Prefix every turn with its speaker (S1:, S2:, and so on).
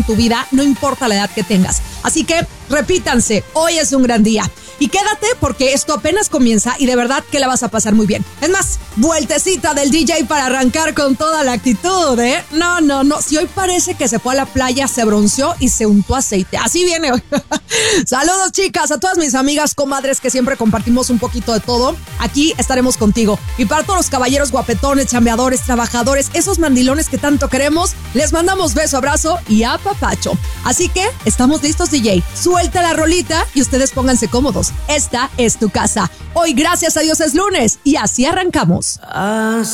S1: tu vida, no importa la edad que tengas. Así que repítanse, hoy es un gran día. Y quédate porque esto apenas comienza y de verdad que la vas a pasar muy bien. Es más, vueltecita del DJ para arrancar con toda la actitud, ¿eh? No. Si hoy parece que se fue a la playa, se bronceó y se untó aceite. Así viene hoy. Saludos, chicas, a todas mis amigas, comadres que siempre compartimos un poquito de todo. Aquí estaremos contigo. Y para todos los caballeros guapetones, chambeadores, trabajadores, esos mandilones que tanto queremos, les mandamos beso, abrazo y apapacho. Así que, estamos listos, DJ. Suelta la rolita y ustedes pónganse cómodos. Esta es tu casa. Hoy, gracias a Dios, es lunes y así arrancamos.